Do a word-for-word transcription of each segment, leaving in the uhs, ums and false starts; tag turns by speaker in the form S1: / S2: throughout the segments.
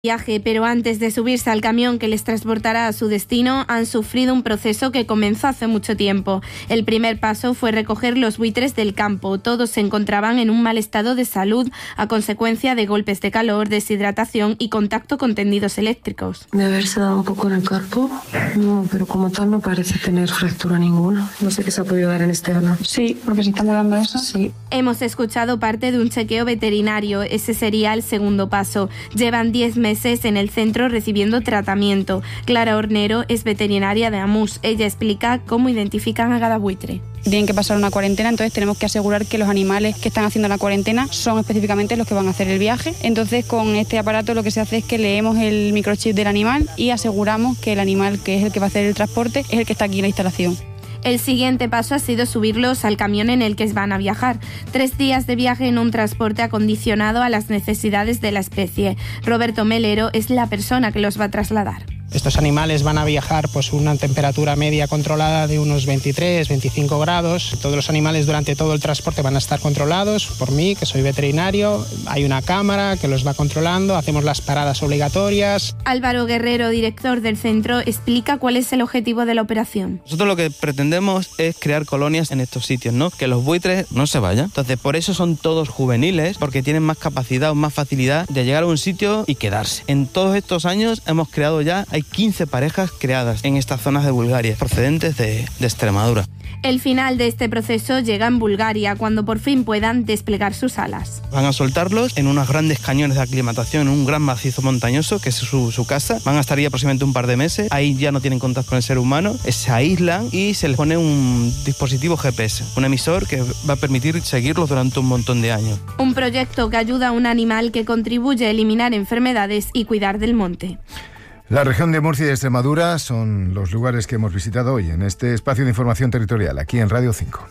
S1: Viaje, pero antes de subirse al camión que les transportará a su destino, han sufrido un proceso que comenzó hace mucho tiempo. El primer paso fue recoger los buitres del campo. Todos se encontraban en un mal estado de salud a consecuencia de golpes de calor, deshidratación y contacto con tendidos eléctricos.
S2: De haberse dado un poco en el cuerpo, no, pero como tal no parece tener fractura ninguna. No sé qué se ha podido dar en este ano.
S3: Sí, porque si estamos dando eso.
S2: Sí.
S1: Hemos escuchado parte de un chequeo veterinario. Ese sería el segundo paso. Llevan diez meses en el centro recibiendo tratamiento. Clara Hornero es veterinaria de Amus. Ella explica cómo identifican a cada buitre.
S3: Tienen que pasar una cuarentena, entonces tenemos que asegurar que los animales que están haciendo la cuarentena son específicamente los que van a hacer el viaje. Entonces con este aparato lo que se hace es que leemos el microchip del animal y aseguramos que el animal que es el que va a hacer el transporte es el que está aquí en la instalación.
S1: El siguiente paso ha sido subirlos al camión en el que van a viajar. Tres días de viaje en un transporte acondicionado a las necesidades de la especie. Roberto Melero es la persona que los va a trasladar.
S4: Estos animales van a viajar pues una temperatura media controlada de unos veintitrés, veinticinco grados. Todos los animales durante todo el transporte van a estar controlados por mí, que soy veterinario. Hay una cámara que los va controlando, hacemos las paradas obligatorias.
S1: Álvaro Guerrero, director del centro, explica cuál es el objetivo de la operación.
S5: Nosotros lo que pretendemos es crear colonias en estos sitios, ¿no? Que los buitres no se vayan. Entonces, por eso son todos juveniles, porque tienen más capacidad o más facilidad de llegar a un sitio y quedarse. En todos estos años hemos creado ya, hay quince parejas creadas en estas zonas de Bulgaria, procedentes de, de Extremadura.
S1: El final de este proceso llega en Bulgaria, cuando por fin puedan desplegar sus alas.
S5: Van a soltarlos en unos grandes cañones de aclimatación, en un gran macizo montañoso, que es su, su casa. Van a estar ahí aproximadamente un par de meses. Ahí ya no tienen contacto con el ser humano. Se aíslan y se les pone un dispositivo G P S, un emisor que va a permitir seguirlos durante un montón de años.
S1: Un proyecto que ayuda a un animal que contribuye a eliminar enfermedades y cuidar del monte.
S6: La región de Murcia y de Extremadura son los lugares que hemos visitado hoy en este espacio de información territorial, aquí en Radio cinco.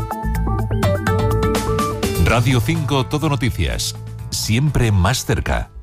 S7: Radio cinco Todo Noticias, siempre más cerca.